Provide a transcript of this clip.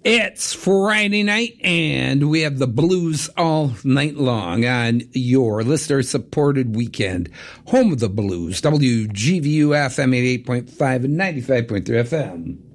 It's Friday night, and we have the blues all night long on your listener-supported weekend. Home of the blues, WGVU FM 88.5 and 95.3 FM.